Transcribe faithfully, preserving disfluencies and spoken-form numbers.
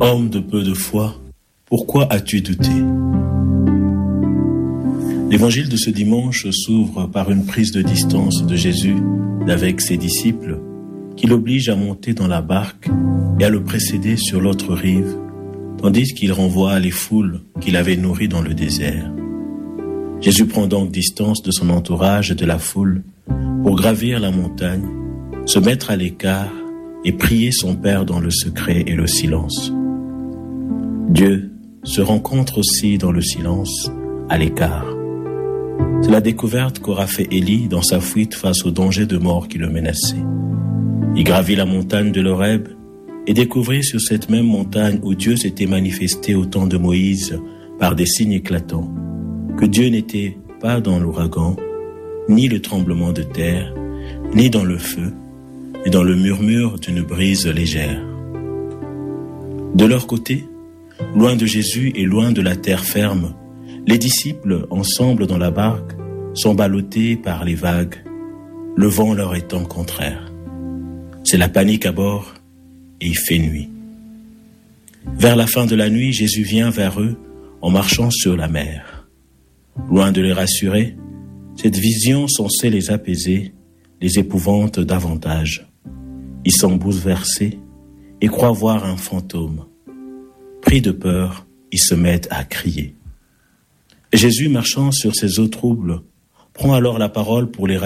Homme de peu de foi, pourquoi as-tu douté ? L'évangile de ce dimanche s'ouvre par une prise de distance de Jésus d'avec ses disciples qui l'oblige à monter dans la barque et à le précéder sur l'autre rive, tandis qu'il renvoie les foules qu'il avait nourries dans le désert. Jésus prend donc distance de son entourage et de la foule pour gravir la montagne, se mettre à l'écart et prier son Père dans le secret et le silence. Dieu se rencontre aussi dans le silence, à l'écart. C'est la découverte qu'aura fait Élie dans sa fuite face au danger de mort qui le menaçait. Il gravit la montagne de l'Horeb et découvrit sur cette même montagne où Dieu s'était manifesté au temps de Moïse par des signes éclatants, que Dieu n'était pas dans l'ouragan, ni le tremblement de terre, ni dans le feu, mais dans le murmure d'une brise légère. De leur côté, loin de Jésus et loin de la terre ferme, les disciples, ensemble dans la barque, sont ballottés par les vagues, le vent leur étant contraire. C'est la panique à bord et il fait nuit. Vers la fin de la nuit, Jésus vient vers eux en marchant sur la mer. Loin de les rassurer, cette vision censée les apaiser les épouvante davantage. Ils sont bouleversés et croient voir un fantôme. Pris de peur, ils se mettent à crier. Jésus, marchant sur ces eaux troubles, prend alors la parole pour les